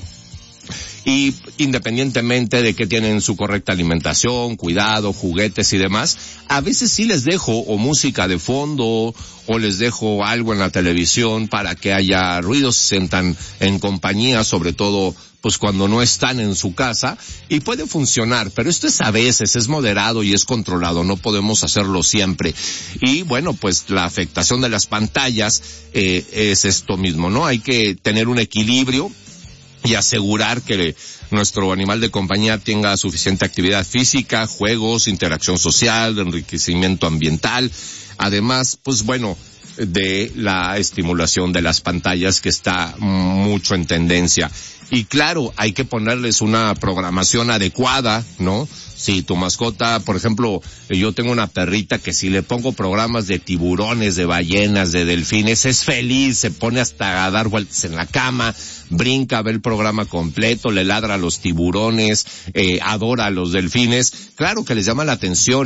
[SPEAKER 12] y independientemente de que tienen su correcta alimentación, cuidado, juguetes y demás, a veces sí les dejo o música de fondo o les dejo algo en la televisión para que haya ruidos, se sientan en compañía, sobre todo pues cuando no están en su casa, y puede funcionar, pero esto es a veces, es moderado y es controlado, no podemos hacerlo siempre. Y bueno, pues la afectación de las pantallas es esto mismo, ¿no? Hay que tener un equilibrio y asegurar que nuestro animal de compañía tenga suficiente actividad física, juegos, interacción social, enriquecimiento ambiental, además, pues bueno, de la estimulación de las pantallas, que está mucho en tendencia. Y claro, hay que ponerles una programación adecuada, ¿no? Si tu mascota, por ejemplo, yo tengo una perrita que si le pongo programas de tiburones, de ballenas, de delfines, es feliz, se pone hasta a dar vueltas en la cama, brinca, ve el programa completo, le ladra a los tiburones, adora a los delfines. Claro que les llama la atención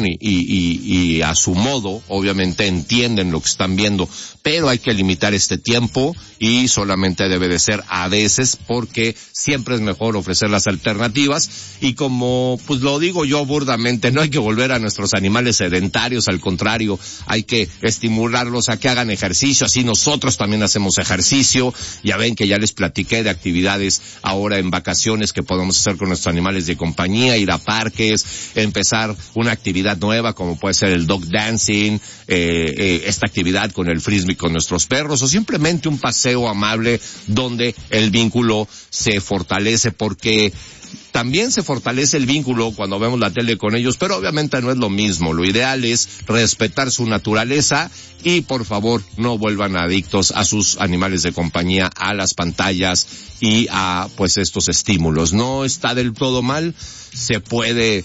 [SPEAKER 12] y a su modo, obviamente entienden lo que están viendo, pero hay que limitar este tiempo y solamente debe de ser a veces, porque siempre es mejor ofrecer las alternativas. Y como pues lo digo yo burdamente, no hay que volver a nuestros animales sedentarios, al contrario, hay que estimularlos a que hagan ejercicio, así nosotros también hacemos ejercicio. Ya ven que ya les platiqué de actividades ahora en vacaciones que podemos hacer con nuestros animales de compañía, ir a parques, empezar una actividad nueva como puede ser el dog dancing, esta actividad con el frisbee con nuestros perros, o simplemente un paseo amable donde el vínculo se fortalece, porque también se fortalece el vínculo cuando vemos la tele con ellos, pero obviamente no es lo mismo. Lo ideal es respetar su naturaleza y por favor no vuelvan adictos a sus animales de compañía, a las pantallas y a pues estos estímulos. No está del todo mal, se puede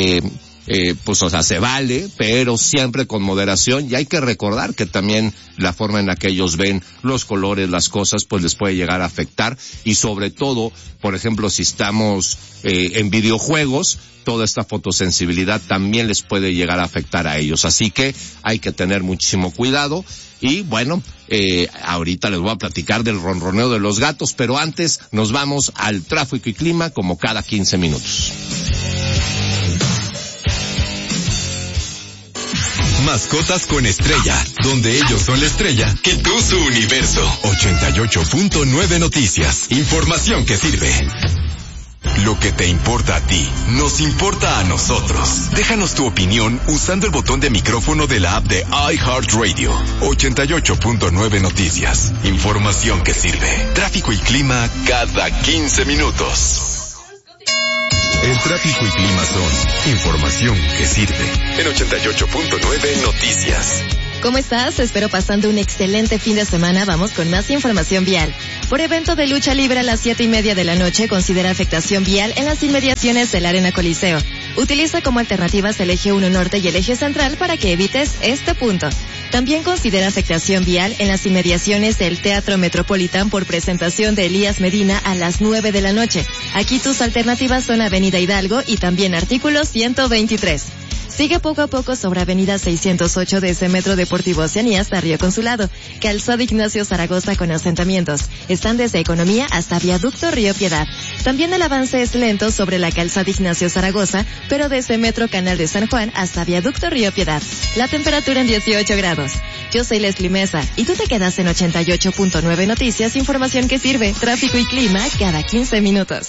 [SPEAKER 12] se vale, pero siempre con moderación, y hay que recordar que también la forma en la que ellos ven los colores, las cosas, pues les puede llegar a afectar, y sobre todo, por ejemplo, si estamos en videojuegos, toda esta fotosensibilidad también les puede llegar a afectar a ellos, así que hay que tener muchísimo cuidado. Y bueno, ahorita les voy a platicar del ronroneo de los gatos, pero antes nos vamos al tráfico y clima como cada 15 minutos.
[SPEAKER 3] Mascotas con Estrella, donde ellos son la estrella y tú su universo. 88.9 Noticias. Información que sirve. Lo que te importa a ti, nos importa a nosotros. Déjanos tu opinión usando el botón de micrófono de la app de iHeartRadio. 88.9 Noticias. Información que sirve. Tráfico y clima cada 15 minutos. El tráfico y clima son información que sirve. En 88.9 Noticias.
[SPEAKER 4] ¿Cómo estás? Espero pasando un excelente fin de semana. Vamos con más información vial. Por evento de lucha libre a las 7:30 de la noche, considera afectación vial en las inmediaciones del Arena Coliseo. Utiliza como alternativas el eje 1 norte y el eje central para que evites este punto. También considera afectación vial en las inmediaciones del Teatro Metropolitan por presentación de Elías Medina a las 9 de la noche. Aquí tus alternativas son Avenida Hidalgo y también artículo 123. Sigue poco a poco sobre Avenida 608 desde Metro Deportivo Oceanía hasta Río Consulado. Calzada Ignacio Zaragoza con asentamientos. Están desde Economía hasta Viaducto Río Piedad. También el avance es lento sobre la Calzada Ignacio Zaragoza, pero desde Metro Canal de San Juan hasta Viaducto Río Piedad. La temperatura en 18 grados. Yo soy Leslie Mesa y tú te quedas en 88.9 Noticias, información que sirve, tráfico y clima cada 15 minutos.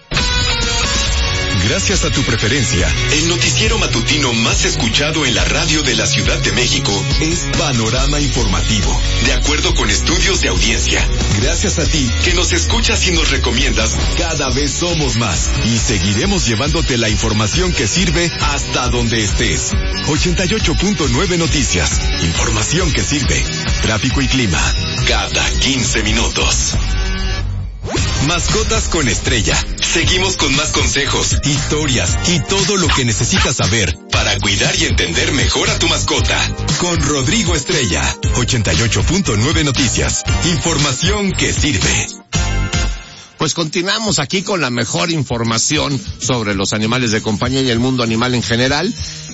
[SPEAKER 3] Gracias a tu preferencia, el noticiero matutino más escuchado en la radio de la Ciudad de México es Panorama Informativo, de acuerdo con estudios de audiencia. Gracias a ti, que nos escuchas y nos recomiendas, cada vez somos más y seguiremos llevándote la información que sirve hasta donde estés. 88.9 Noticias, información que sirve, tráfico y clima, cada 15 minutos. Mascotas con Estrella. Seguimos con más consejos, historias y todo lo que necesitas saber para cuidar y entender mejor a tu mascota. Con Rodrigo Estrella. 88.9 Noticias. Información que sirve.
[SPEAKER 12] Pues continuamos aquí con la mejor información sobre los animales de compañía y el mundo animal en general.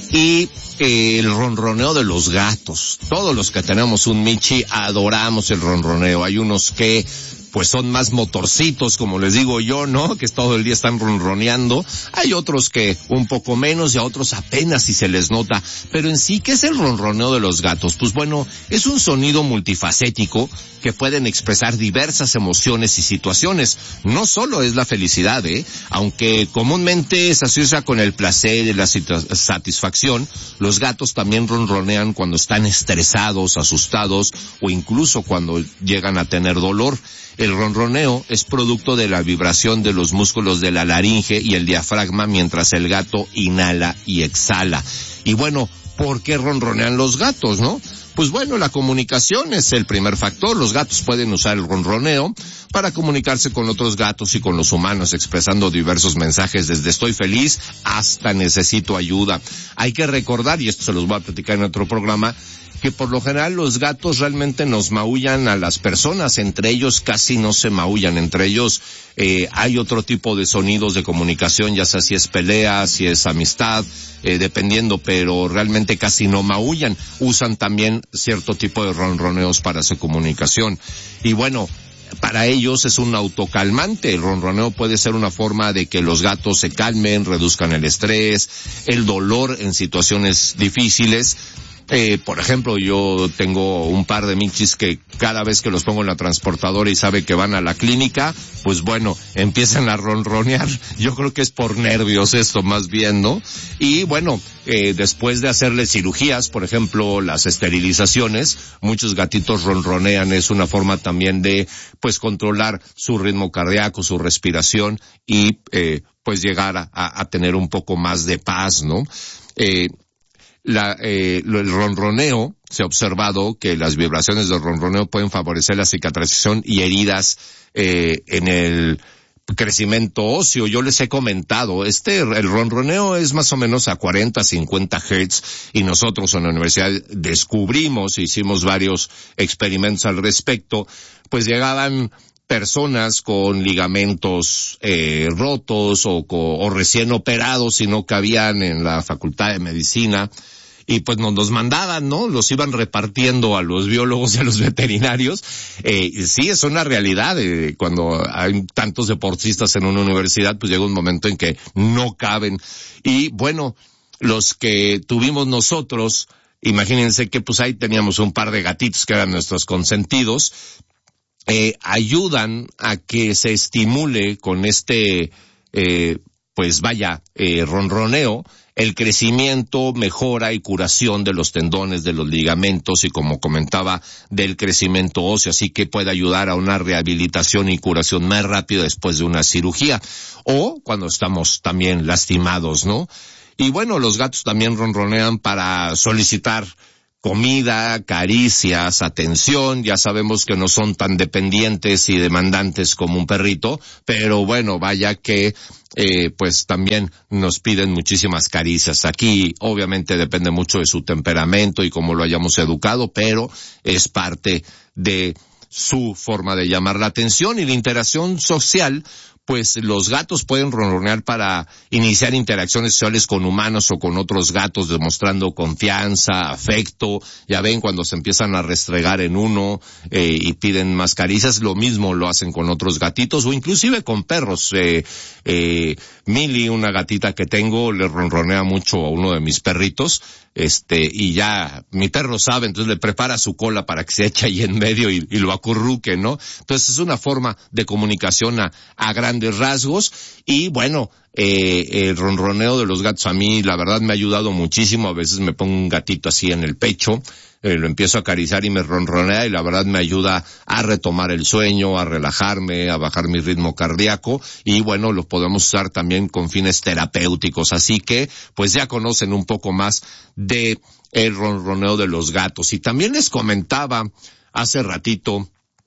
[SPEAKER 12] Y el ronroneo de los gatos. Todos los que tenemos un Michi adoramos el ronroneo. Hay unos que pues son más motorcitos, como les digo yo, ¿no? Que todo el día están ronroneando. Hay otros que un poco menos y a otros apenas si se les nota. Pero en sí, ¿qué es el ronroneo de los gatos? Pues bueno, es un sonido multifacético que pueden expresar diversas emociones y situaciones. No solo es la felicidad, aunque comúnmente se asocia con el placer y la satisfacción, los gatos también ronronean cuando están estresados, asustados o incluso cuando llegan a tener dolor. El ronroneo es producto de la vibración de los músculos de la laringe y el diafragma mientras el gato inhala y exhala. Y bueno, ¿por qué ronronean los gatos, no? Pues bueno, la comunicación es el primer factor. Los gatos pueden usar el ronroneo para comunicarse con otros gatos y con los humanos, expresando diversos mensajes desde estoy feliz hasta necesito ayuda. Hay que recordar, y esto se los voy a platicar en otro programa, que por lo general los gatos realmente nos maullan a las personas, entre ellos casi no se maullan, entre ellos hay otro tipo de sonidos de comunicación, ya sea si es pelea, si es amistad, dependiendo, pero realmente casi no maullan, usan también cierto tipo de ronroneos para su comunicación. Y bueno, para ellos es un autocalmante. El ronroneo puede ser una forma de que los gatos se calmen, reduzcan el estrés, el dolor en situaciones difíciles. Por ejemplo, yo tengo un par de michis que cada vez que los pongo en la transportadora y sabe que van a la clínica, pues bueno, empiezan a ronronear. Yo creo que es por nervios esto más bien, ¿no? Y bueno, después de hacerle cirugías, por ejemplo, las esterilizaciones, muchos gatitos ronronean. Es una forma también de, pues, controlar su ritmo cardíaco, su respiración y, pues, llegar a tener un poco más de paz, ¿no? El ronroneo, se ha observado que las vibraciones del ronroneo pueden favorecer la cicatrización y heridas en el crecimiento óseo. Yo les he comentado, el ronroneo es más o menos a 40, 50 Hz y nosotros en la universidad descubrimos, hicimos varios experimentos al respecto, pues llegaban personas con ligamentos rotos o recién operados y no cabían en la facultad de medicina y pues nos mandaban, ¿no? Los iban repartiendo a los biólogos y a los veterinarios. Sí, es una realidad. Cuando hay tantos deportistas en una universidad, pues llega un momento en que no caben. Y bueno, los que tuvimos nosotros imagínense que pues ahí teníamos un par de gatitos que eran nuestros consentidos, ayudan a que se estimule con ronroneo, el crecimiento, mejora y curación de los tendones, de los ligamentos y, como comentaba, del crecimiento óseo, así que puede ayudar a una rehabilitación y curación más rápida después de una cirugía o cuando estamos también lastimados, ¿no? Y bueno, los gatos también ronronean para solicitar comida, caricias, atención. Ya sabemos que no son tan dependientes y demandantes como un perrito, pero bueno, vaya que pues también nos piden muchísimas caricias. Aquí obviamente depende mucho de su temperamento y cómo lo hayamos educado, pero es parte de su forma de llamar la atención. Y la interacción social, pues los gatos pueden ronronear para iniciar interacciones sociales con humanos o con otros gatos, demostrando confianza, afecto. Ya ven cuando se empiezan a restregar en uno y piden más caricias, lo mismo lo hacen con otros gatitos o inclusive con perros. Millie, una gatita que tengo, le ronronea mucho a uno de mis perritos, y ya mi perro sabe, entonces le prepara su cola para que se eche ahí en medio y lo acurruque, ¿no? Entonces es una forma de comunicación a grandes rasgos. Y bueno, el ronroneo de los gatos a mí la verdad me ha ayudado muchísimo. A veces me pongo un gatito así en el pecho, lo empiezo a acariciar y me ronronea, y la verdad me ayuda a retomar el sueño, a relajarme, a bajar mi ritmo cardíaco. Y bueno, lo podemos usar también con fines terapéuticos, así que pues ya conocen un poco más de el ronroneo de los gatos. Y también les comentaba hace ratito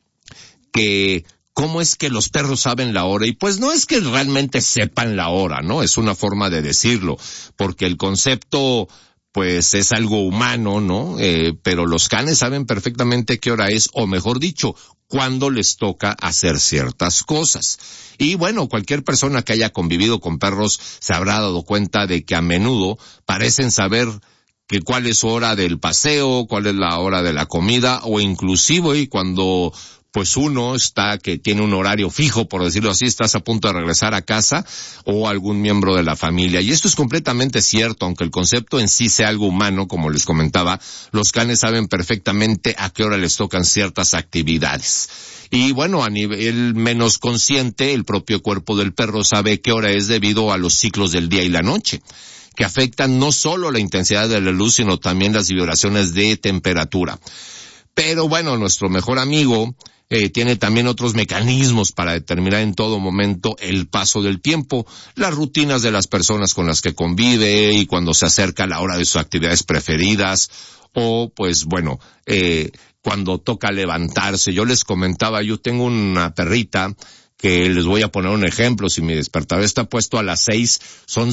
[SPEAKER 12] que cómo es que los perros saben la hora, y pues no es que realmente sepan la hora, ¿no? Es una forma de decirlo, porque el concepto pues es algo humano, ¿no? Pero los canes saben perfectamente qué hora es, o mejor dicho, cuándo les toca hacer ciertas cosas. Y bueno, cualquier persona que haya convivido con perros se habrá dado cuenta de que a menudo parecen saber que cuál es su hora del paseo, cuál es la hora de la comida, o inclusive cuando pues uno que tiene un horario fijo, por decirlo así, estás a punto de regresar a casa, o algún miembro de la familia. Y esto es completamente cierto, aunque el concepto en sí sea algo humano, como les comentaba, los canes saben perfectamente a qué hora les tocan ciertas actividades. Y bueno, a nivel menos consciente, el propio cuerpo del perro sabe qué hora es debido a los ciclos del día y la noche, que afectan no solo la intensidad de la luz, sino también las vibraciones de temperatura. Pero bueno, nuestro mejor amigo tiene también otros mecanismos para determinar en todo momento el paso del tiempo, las rutinas de las personas con las que convive y cuando se acerca la hora de sus actividades preferidas, o pues bueno, cuando toca levantarse. Yo les comentaba, yo tengo una perrita que les voy a poner un ejemplo. Si mi despertador está puesto a las 6, son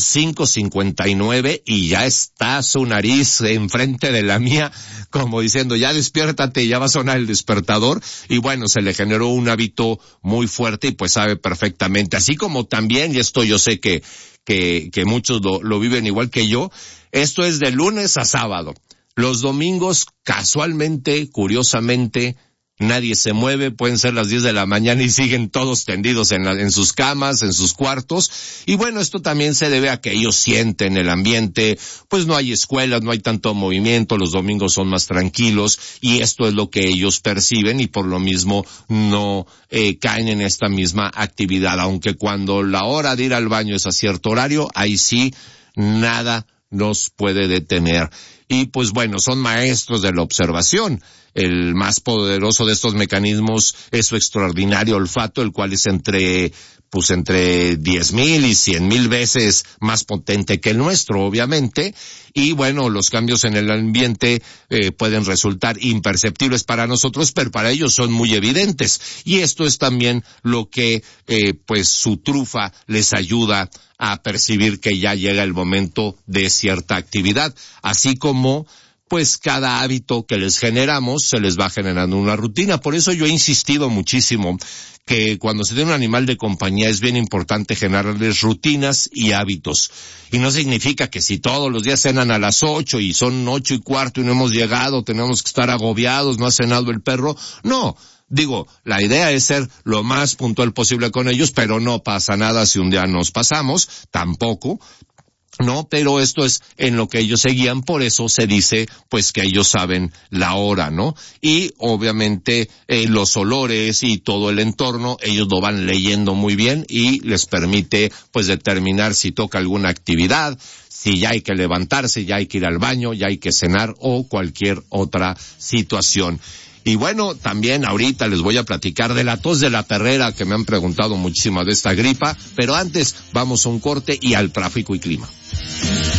[SPEAKER 12] 5:59 y ya está su nariz enfrente de la mía, como diciendo, ya despiértate, ya va a sonar el despertador. Y bueno, se le generó un hábito muy fuerte y pues sabe perfectamente. Así como también, y esto yo sé que muchos lo viven igual que yo, esto es de lunes a sábado. Los domingos, casualmente, curiosamente, nadie se mueve, pueden ser las 10 de la mañana y siguen todos tendidos en sus camas, en sus cuartos. Y bueno, esto también se debe a que ellos sienten el ambiente, pues no hay escuelas, no hay tanto movimiento, los domingos son más tranquilos, y esto es lo que ellos perciben, y por lo mismo no caen en esta misma actividad. Aunque cuando la hora de ir al baño es a cierto horario, ahí sí nada nos puede detener. Y pues bueno, son maestros de la observación. El más poderoso de estos mecanismos es su extraordinario olfato, el cual es entre 10,000 y 100,000 veces más potente que el nuestro, obviamente. Y bueno, los cambios en el ambiente pueden resultar imperceptibles para nosotros, pero para ellos son muy evidentes. Y esto es también lo que pues su trufa les ayuda a percibir que ya llega el momento de cierta actividad, así como pues cada hábito que les generamos se les va generando una rutina. Por eso yo he insistido muchísimo que cuando se tiene un animal de compañía es bien importante generarles rutinas y hábitos. Y no significa que si todos los días cenan a las 8 y son 8:15 y no hemos llegado, tenemos que estar agobiados, no ha cenado el perro. No. Digo, la idea es ser lo más puntual posible con ellos, pero no pasa nada si un día nos pasamos, tampoco. ¿no? Pero esto es en lo que ellos se guían, por eso se dice pues que ellos saben la hora, ¿no? Y obviamente los olores y todo el entorno, ellos lo van leyendo muy bien y les permite pues determinar si toca alguna actividad, si ya hay que levantarse, ya hay que ir al baño, ya hay que cenar o cualquier otra situación. Y bueno, también ahorita les voy a platicar de la tos de la perrera, que me han preguntado muchísimo de esta gripa, pero antes vamos a un corte y al tráfico y clima.